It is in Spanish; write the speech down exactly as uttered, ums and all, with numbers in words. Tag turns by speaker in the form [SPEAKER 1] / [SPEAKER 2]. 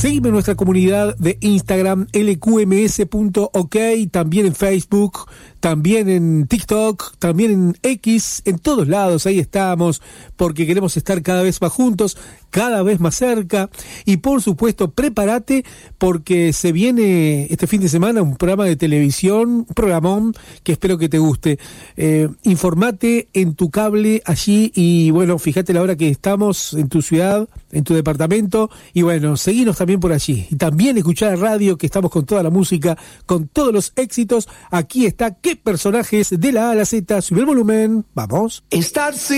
[SPEAKER 1] Seguime en nuestra comunidad de Instagram, L Q M S punto ok, también en Facebook, también en TikTok, también en X, en todos lados, ahí estamos, porque queremos estar cada vez más juntos, cada vez más cerca, y por supuesto, prepárate, porque se viene este fin de semana un programa de televisión, un programón que espero que te guste. Eh, informate en tu cable allí, y bueno, fíjate la hora que estamos en tu ciudad, en tu departamento, y bueno, seguinos también por allí, y también escuchar la radio, que estamos con toda la música, con todos los éxitos. Aquí está ¿Qué personajes? De la A a la Z. Sube el volumen, vamos.
[SPEAKER 2] Estar